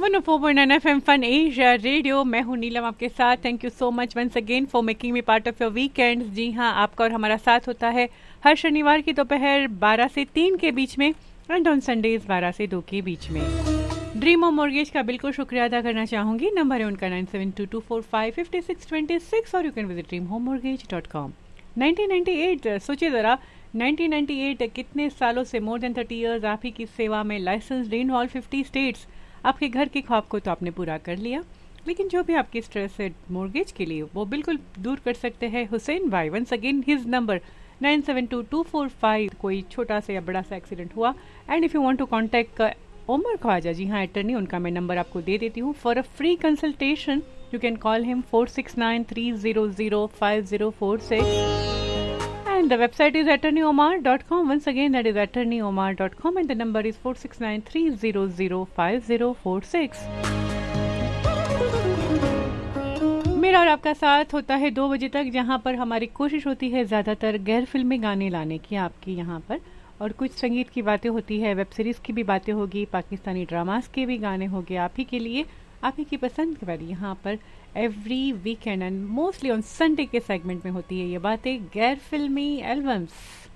104.9 FM fun Asia radio. मैं हूं नीलम आपके साथ। Thank you so much once again for making me part of your weekends. जी हां, आपका और हमारा साथ होता है हर शनिवार की दोपहर 12 से 3 के बीच में एंड ऑन संडेज 12 से 2 के बीच में। ड्रीम होम मॉर्गेज का बिल्कुल शुक्रिया अदा करना चाहूँगी। नंबर है उनका 9722455626 और यू कैन विजिट dreamhomemortgage.com। 1998, सोचिए ज़रा 1998 कितने सालों से, मोर देन 30 ईयर्स आप ही की सेवा में, लाइसेंस इन ऑल 50 स्टेट्स। आपके घर के ख्वाब को तो आपने पूरा कर लिया, लेकिन जो भी आपकी स्ट्रेस है मॉर्गेज के लिए वो बिल्कुल दूर कर सकते हैं हुसैन भाई। Once again his number 972245। कोई छोटा सा या बड़ा सा एक्सीडेंट हुआ and if you want to contact Umar Khwaja, जी हाँ अटर्नी, उनका मैं नंबर आपको दे देती हूँ। For a free consultation you can call him 4693005046 and the website is attorneyomar.com. Once again, that is attorneyomar.com and the number is 4693005046. मेरा और आपका साथ होता है 2 बजे तक, जहाँ पर हमारी कोशिश होती है ज़्यादातर गैर फिल्मी गाने लाने की आपकी यहाँ पर, और कुछ संगीत की बातें होती है, वेब सीरीज़ की भी बातें होगी, पाकिस्तानी ड्रामास के भी गाने होंगे आप ही के लिए, आप ही की पसंद के बारे यहाँ पर every weekend and mostly on Sunday के सेगमेंट में होती है ये बातें, गैर फिल्मी एल्बम्स।